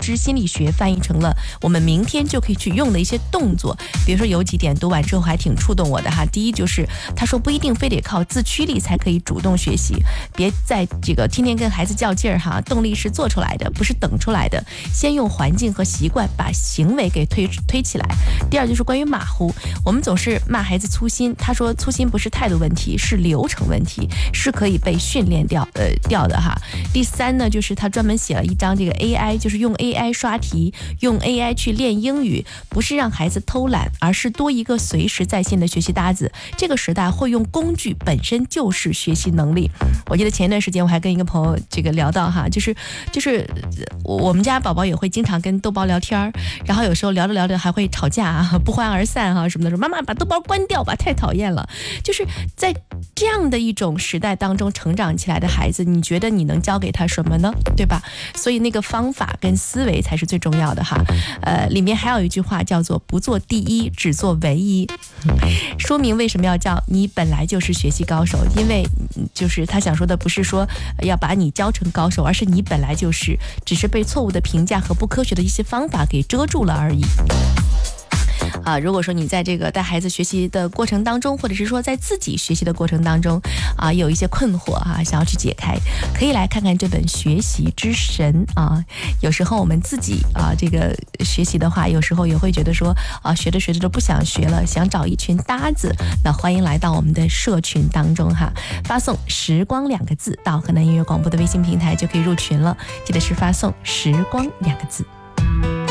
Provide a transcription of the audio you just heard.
知心理学翻译成了我们明天就可以去用的一些动作。比如说有几点读完之后还挺触动我的哈。第一就是他说不一定非得靠自驱力才可以主动学习，别在这个天天跟孩子较劲儿哈，动力是做出来的，不是等出来的。先用环境和习惯把行为给推起来。第二就是关于马虎，我们总是骂孩子粗心，他说粗心不是态度问题，是流程问题，是可以被训练掉的哈。第三呢，就是他专门写了一张这个 AI， 就是用 AI 刷题，用 AI 去练英语，不是让孩子偷懒，而是多一个随时在线的学习搭子。这个时代会用工具本身就是学习能力。我记得前一段时间我还跟一个朋友这个聊到哈，就是我们家宝宝也会经常跟豆包聊天，然后有时候聊着聊着还会吵架啊，不欢而散啊什么的，说妈妈把豆包关掉吧，太讨厌了。就是在这样的一种时代当中成长起来的孩子，你觉得你能教给他什么呢？对吧？所以那个方法跟思维才是最重要的哈。里面还有一句话叫做不做第一，只做唯一。说明为什么要叫你本来就是学习高手，因为就是他想说的不是说要把你教成高手，而是你本来就是，只是被错误的评价和不科学的一些方法给遮住了而已。如果说你在这个带孩子学习的过程当中，或者是说在自己学习的过程当中有一些困惑想要去解开，可以来看看这本《学习之神》有时候我们自己这个学习的话，有时候也会觉得说学着学着都不想学了，想找一群搭子。那欢迎来到我们的社群当中哈，发送时光2个字到河南音乐广播的微信平台就可以入群了，记得是发送时光2个字。